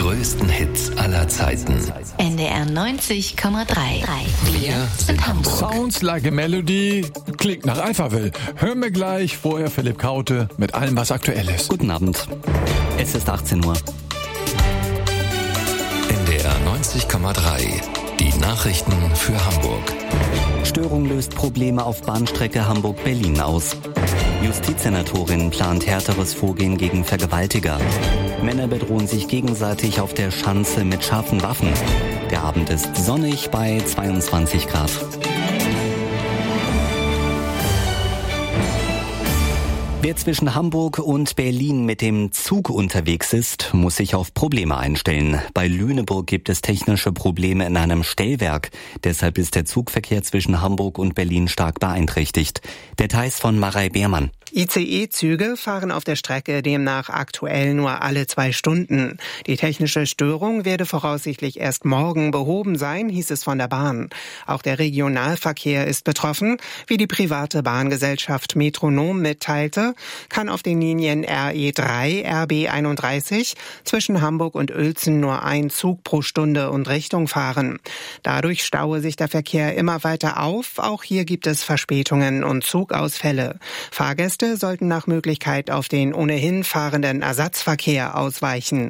größten Hits aller Zeiten. NDR 90,3. Wir sind Hamburg. Sounds like a Melody, klingt nach Alphaville. Hören wir gleich, vorher Philipp Kaute mit allem, was aktuell ist. Guten Abend. Es ist 18 Uhr. NDR 90,3. Die Nachrichten für Hamburg. Störung löst Probleme auf Bahnstrecke Hamburg-Berlin aus. Justizsenatorin plant härteres Vorgehen gegen Vergewaltiger. Männer bedrohen sich gegenseitig auf der Schanze mit scharfen Waffen. Der Abend ist sonnig bei 22 Grad. Wer zwischen Hamburg und Berlin mit dem Zug unterwegs ist, muss sich auf Probleme einstellen. Bei Lüneburg gibt es technische Probleme in einem Stellwerk. Deshalb ist der Zugverkehr zwischen Hamburg und Berlin stark beeinträchtigt. Details von Marei Beermann. ICE-Züge fahren auf der Strecke demnach aktuell nur alle 2 Stunden. Die technische Störung werde voraussichtlich erst morgen behoben sein, hieß es von der Bahn. Auch der Regionalverkehr ist betroffen. Wie die private Bahngesellschaft Metronom mitteilte, kann auf den Linien RE3, RB31 zwischen Hamburg und Uelzen nur ein Zug pro Stunde und Richtung fahren. Dadurch staue sich der Verkehr immer weiter auf. Auch hier gibt es Verspätungen und Zugausfälle. Fahrgäste sollten nach Möglichkeit auf den ohnehin fahrenden Ersatzverkehr ausweichen.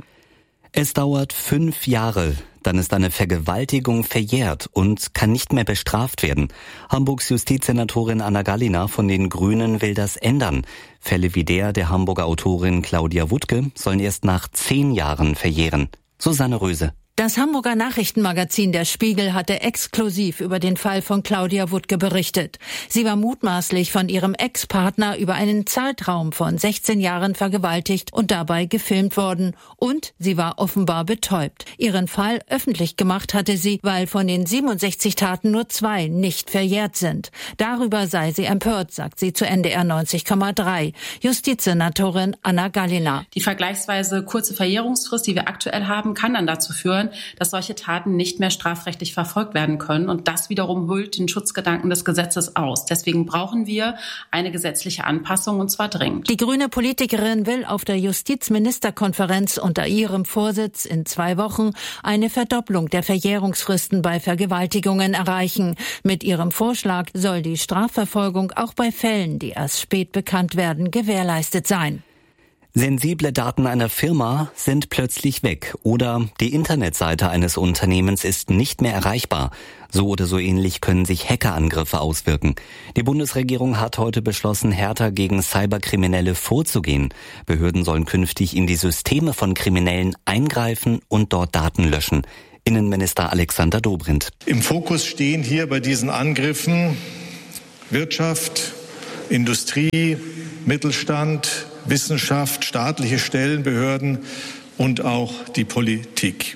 Es dauert 5 Jahre. Dann ist eine Vergewaltigung verjährt und kann nicht mehr bestraft werden. Hamburgs Justizsenatorin Anna Gallina von den Grünen will das ändern. Fälle wie der Hamburger Autorin Claudia Wuttke sollen erst nach 10 Jahren verjähren. Susanne Röse. Das Hamburger Nachrichtenmagazin Der Spiegel hatte exklusiv über den Fall von Claudia Wuttke berichtet. Sie war mutmaßlich von ihrem Ex-Partner über einen Zeitraum von 16 Jahren vergewaltigt und dabei gefilmt worden. Und sie war offenbar betäubt. Ihren Fall öffentlich gemacht hatte sie, weil von den 67 Taten nur 2 nicht verjährt sind. Darüber sei sie empört, sagt sie zu NDR 90,3. Justizsenatorin Anna Gallina. Die vergleichsweise kurze Verjährungsfrist, die wir aktuell haben, kann dann dazu führen, dass solche Taten nicht mehr strafrechtlich verfolgt werden können. Und das wiederum hüllt den Schutzgedanken des Gesetzes aus. Deswegen brauchen wir eine gesetzliche Anpassung, und zwar dringend. Die grüne Politikerin will auf der Justizministerkonferenz unter ihrem Vorsitz in 2 Wochen eine Verdopplung der Verjährungsfristen bei Vergewaltigungen erreichen. Mit ihrem Vorschlag soll die Strafverfolgung auch bei Fällen, die erst spät bekannt werden, gewährleistet sein. Sensible Daten einer Firma sind plötzlich weg oder die Internetseite eines Unternehmens ist nicht mehr erreichbar. So oder so ähnlich können sich Hackerangriffe auswirken. Die Bundesregierung hat heute beschlossen, härter gegen Cyberkriminelle vorzugehen. Behörden sollen künftig in die Systeme von Kriminellen eingreifen und dort Daten löschen. Innenminister Alexander Dobrindt. Im Fokus stehen hier bei diesen Angriffen Wirtschaft, Industrie, Mittelstand, Wissenschaft, staatliche Stellen, Behörden und auch die Politik.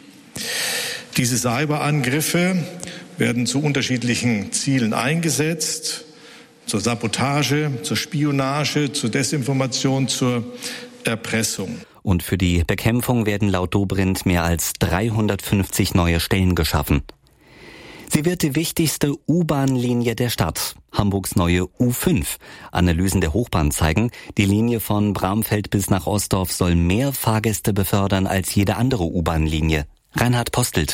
Diese Cyberangriffe werden zu unterschiedlichen Zielen eingesetzt, zur Sabotage, zur Spionage, zur Desinformation, zur Erpressung. Und für die Bekämpfung werden laut Dobrindt mehr als 350 neue Stellen geschaffen. Sie wird die wichtigste U-Bahn-Linie der Stadt, Hamburgs neue U5. Analysen der Hochbahn zeigen, die Linie von Bramfeld bis nach Osdorf soll mehr Fahrgäste befördern als jede andere U-Bahn-Linie. Reinhard Postelt.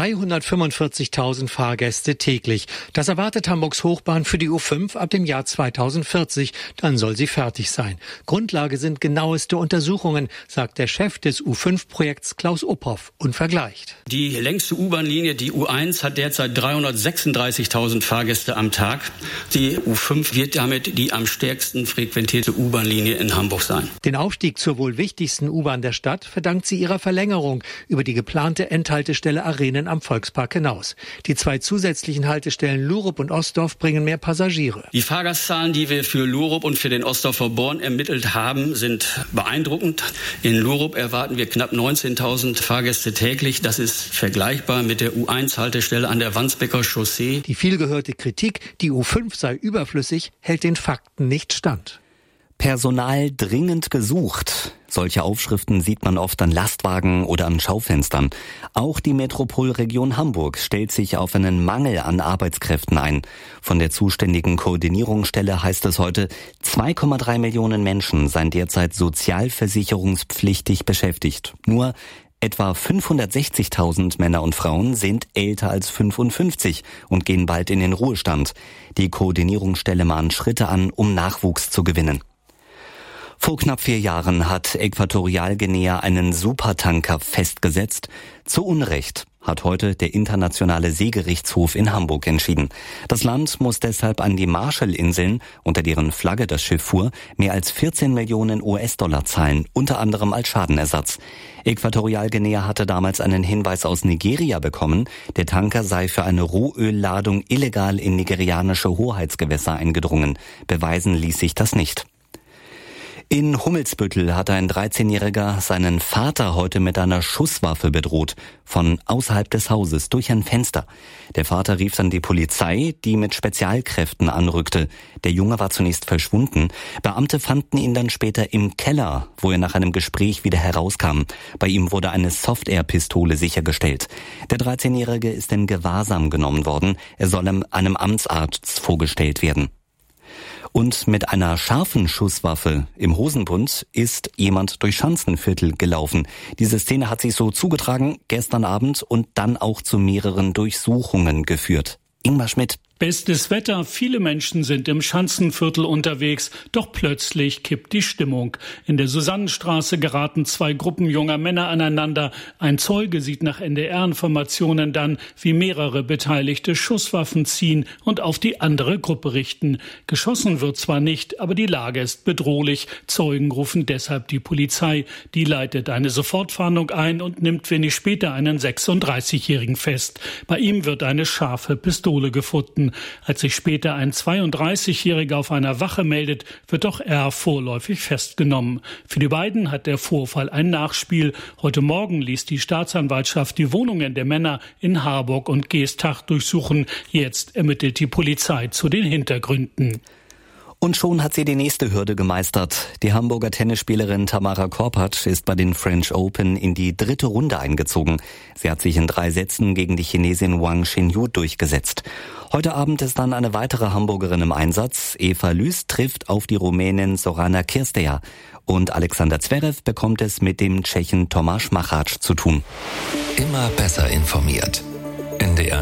345.000 Fahrgäste täglich. Das erwartet Hamburgs Hochbahn für die U5 ab dem Jahr 2040. Dann soll sie fertig sein. Grundlage sind genaueste Untersuchungen, sagt der Chef des U5-Projekts Klaus Uphoff und vergleicht. Die längste U-Bahn-Linie, die U1, hat derzeit 336.000 Fahrgäste am Tag. Die U5 wird damit die am stärksten frequentierte U-Bahn-Linie in Hamburg sein. Den Aufstieg zur wohl wichtigsten U-Bahn der Stadt verdankt sie ihrer Verlängerung über die geplante Endhaltestelle Arenen am Volkspark hinaus. Die 2 zusätzlichen Haltestellen Lurup und Osdorf bringen mehr Passagiere. Die Fahrgastzahlen, die wir für Lurup und für den Osdorfer Born ermittelt haben, sind beeindruckend. In Lurup erwarten wir knapp 19.000 Fahrgäste täglich. Das ist vergleichbar mit der U1-Haltestelle an der Wandsbeker Chaussee. Die vielgehörte Kritik, die U5 sei überflüssig, hält den Fakten nicht stand. Personal dringend gesucht. Solche Aufschriften sieht man oft an Lastwagen oder an Schaufenstern. Auch die Metropolregion Hamburg stellt sich auf einen Mangel an Arbeitskräften ein. Von der zuständigen Koordinierungsstelle heißt es heute, 2,3 Millionen Menschen seien derzeit sozialversicherungspflichtig beschäftigt. Nur Etwa 560.000 Männer und Frauen sind älter als 55 und gehen bald in den Ruhestand. Die Koordinierungsstelle mahnt Schritte an, um Nachwuchs zu gewinnen. Vor knapp 4 Jahren hat Äquatorialguinea einen Supertanker festgesetzt. Zu Unrecht hat heute der Internationale Seegerichtshof in Hamburg entschieden. Das Land muss deshalb an die Marshallinseln, unter deren Flagge das Schiff fuhr, mehr als 14 Millionen US-Dollar zahlen, unter anderem als Schadenersatz. Äquatorialguinea hatte damals einen Hinweis aus Nigeria bekommen, der Tanker sei für eine Rohölladung illegal in nigerianische Hoheitsgewässer eingedrungen. Beweisen ließ sich das nicht. In Hummelsbüttel hat ein 13-Jähriger seinen Vater heute mit einer Schusswaffe bedroht, von außerhalb des Hauses durch ein Fenster. Der Vater rief dann die Polizei, die mit Spezialkräften anrückte. Der Junge war zunächst verschwunden. Beamte fanden ihn dann später im Keller, wo er nach einem Gespräch wieder herauskam. Bei ihm wurde eine Soft-Air-Pistole sichergestellt. Der 13-Jährige ist in Gewahrsam genommen worden. Er soll einem Amtsarzt vorgestellt werden. Und mit einer scharfen Schusswaffe im Hosenbund ist jemand durch Schanzenviertel gelaufen. Diese Szene hat sich so zugetragen gestern Abend und dann auch zu mehreren Durchsuchungen geführt. Ingmar Schmidt. Bestes Wetter, viele Menschen sind im Schanzenviertel unterwegs, doch plötzlich kippt die Stimmung. In der Susannenstraße geraten 2 Gruppen junger Männer aneinander. Ein Zeuge sieht nach NDR-Informationen dann, wie mehrere Beteiligte Schusswaffen ziehen und auf die andere Gruppe richten. Geschossen wird zwar nicht, aber die Lage ist bedrohlich. Zeugen rufen deshalb die Polizei. Die leitet eine Sofortfahndung ein und nimmt wenig später einen 36-Jährigen fest. Bei ihm wird eine scharfe Pistole gefunden. Als sich später ein 32-Jähriger auf einer Wache meldet, wird auch er vorläufig festgenommen. Für die beiden hat der Vorfall ein Nachspiel. Heute Morgen ließ die Staatsanwaltschaft die Wohnungen der Männer in Harburg und Geestach durchsuchen. Jetzt ermittelt die Polizei zu den Hintergründen. Und schon hat sie die nächste Hürde gemeistert. Die Hamburger Tennisspielerin Tamara Korpatsch ist bei den French Open in die 3. Runde eingezogen. Sie hat sich in 3 Sätzen gegen die Chinesin Wang Xinyu durchgesetzt. Heute Abend ist dann eine weitere Hamburgerin im Einsatz. Eva Lüß trifft auf die Rumänin Sorana Cirstea. Und Alexander Zverev bekommt es mit dem Tschechen Tomáš Macháč zu tun. Immer besser informiert. NDR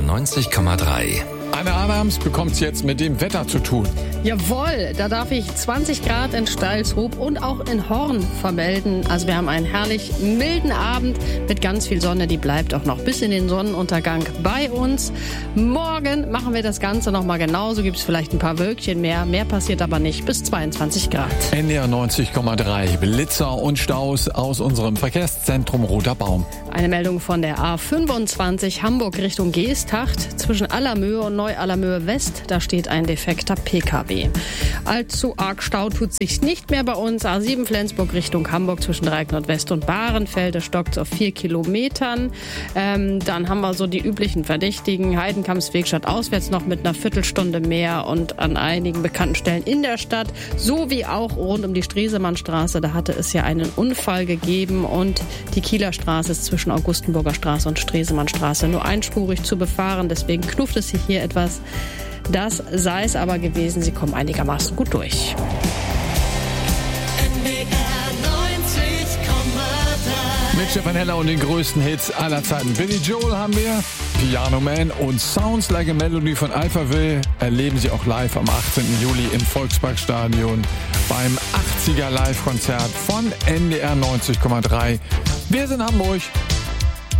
90,3. Anne Adams bekommt's jetzt mit dem Wetter zu tun. Jawohl, da darf ich 20 Grad in Stalshoop und auch in Horn vermelden. Also wir haben einen herrlich milden Abend mit ganz viel Sonne. Die bleibt auch noch bis in den Sonnenuntergang bei uns. Morgen machen wir das Ganze nochmal genauso. Gibt es vielleicht ein paar Wölkchen mehr. Mehr passiert aber nicht. Bis 22 Grad. NDR 90,3. Blitzer und Staus aus unserem Verkehrszentrum Roter Baum. Eine Meldung von der A25 Hamburg Richtung Geesthacht. Zwischen Allermöhe und Neu-Allermöhe West, da steht ein defekter PKW. Allzu arg Stau tut sich nicht mehr bei uns. A7 Flensburg Richtung Hamburg zwischen Dreieck Nordwest und Bahrenfelde stockt auf 4 Kilometern. Dann haben wir so die üblichen Verdächtigen. Heidenkampsweg statt auswärts noch mit einer Viertelstunde mehr und an einigen bekannten Stellen in der Stadt, sowie auch rund um die Stresemannstraße. Da hatte es ja einen Unfall gegeben und die Kieler Straße ist zwischen Augustenburger Straße und Stresemannstraße nur einspurig zu befahren. Deswegen knufft es sich hier etwas. Das sei es aber gewesen. Sie kommen einigermaßen gut durch. Mit Stefan Heller und den größten Hits aller Zeiten. Billy Joel haben wir, Piano Man und Sounds Like a Melody von Alphaville erleben Sie auch live am 18. Juli im Volksparkstadion beim 80er Live-Konzert von NDR 90,3. Wir sind Hamburg.